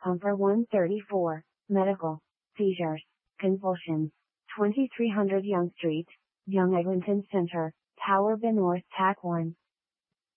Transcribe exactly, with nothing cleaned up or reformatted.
Humper one thirty-four, medical, seizures, convulsions, twenty-three hundred Yonge Street, Young Eglinton Center, Tower B North Tack one.